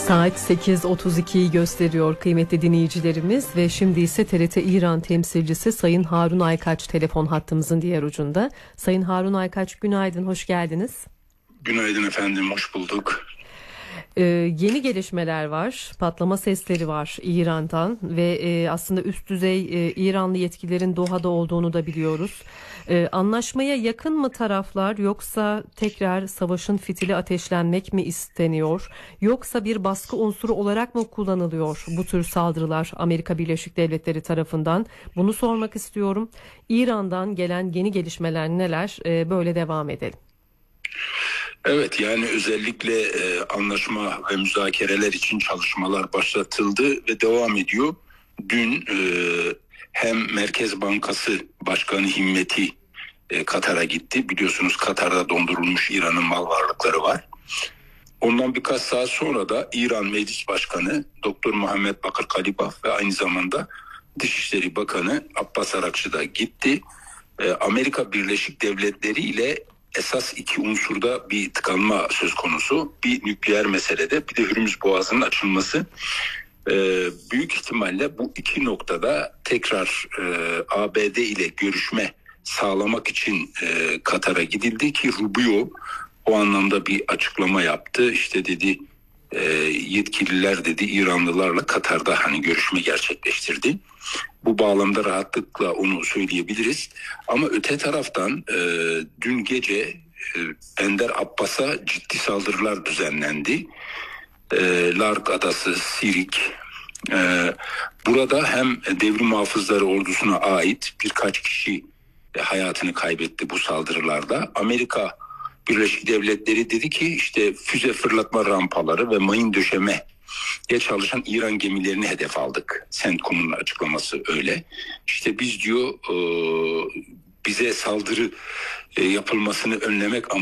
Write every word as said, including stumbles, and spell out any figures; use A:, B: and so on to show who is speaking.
A: Saat sekiz otuz ikiyi gösteriyor kıymetli dinleyicilerimiz ve şimdi ise T R T İran temsilcisi Sayın Harun Aykaç telefon hattımızın diğer ucunda. Sayın Harun Aykaç, günaydın, hoş geldiniz.
B: Günaydın efendim, hoş bulduk.
A: Ee, yeni gelişmeler var, patlama sesleri var İran'dan ve e, aslında üst düzey e, İranlı yetkililerin Doha'da olduğunu da biliyoruz. Ee, anlaşmaya yakın mı taraflar, yoksa tekrar savaşın fitili ateşlenmek mi isteniyor? Yoksa bir baskı unsuru olarak mı kullanılıyor bu tür saldırılar Amerika Birleşik Devletleri tarafından? Bunu sormak istiyorum. İran'dan gelen yeni gelişmeler neler? Ee, böyle devam edelim.
B: Evet, yani özellikle e, anlaşma ve müzakereler için çalışmalar başlatıldı ve devam ediyor. Dün e, hem Merkez Bankası Başkanı Himmeti e, Katar'a gitti. Biliyorsunuz Katar'da dondurulmuş İran'ın mal varlıkları var. Ondan birkaç saat sonra da İran Meclis Başkanı Doktor Muhammed Bakır Kalibaf ve aynı zamanda Dışişleri Bakanı Abbas Arakçı da gitti. E, Amerika Birleşik Devletleri ile esas iki unsurda bir tıkanma söz konusu. Bir nükleer meselede, bir de Hürmüz Boğazı'nın açılması. Ee, büyük ihtimalle bu iki noktada tekrar e, A B D ile görüşme sağlamak için e, Katar'a gidildi ki Rubio o anlamda bir açıklama yaptı. İşte dedi e, yetkililer dedi İranlılarla Katar'da hani görüşme gerçekleştirdi. Bu bağlamda rahatlıkla onu söyleyebiliriz. Ama öte taraftan e, dün gece e, Ender Abbas'a ciddi saldırılar düzenlendi. E, Lark Adası, Sirik. E, burada hem devrim muhafızları ordusuna ait birkaç kişi e, hayatını kaybetti bu saldırılarda. Amerika Birleşik Devletleri dedi ki işte füze fırlatma rampaları ve mayın döşeme ya çalışan İran gemilerini hedef aldık. CENTCOM'un açıklaması öyle. İşte biz diyor e, bize saldırı e, yapılmasını önlemek